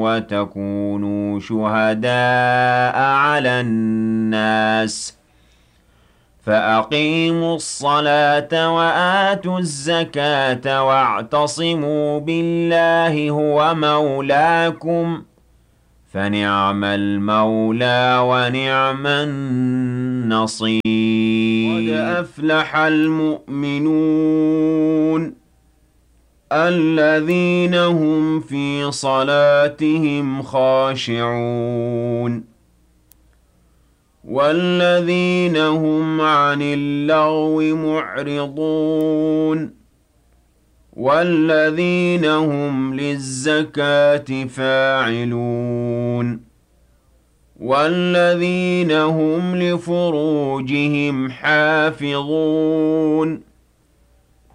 وتكونوا شهداء على الناس فأقيموا الصلاة وآتوا الزكاة واعتصموا بالله هو مولاكم فنعم المولى ونعم النصير قد أفلح المؤمنون الذين هم في صلاتهم خاشعون والذين هم عن اللغو معرضون والذين هم للزكاة فاعلون والذين هم لفروجهم حافظون